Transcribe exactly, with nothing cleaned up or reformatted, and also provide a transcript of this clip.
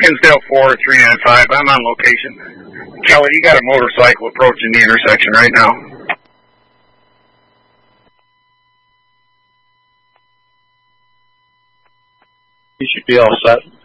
Hinsdale four three nine five. I'm on location. Kelly, you got a motorcycle approaching the intersection right now. You should be all set.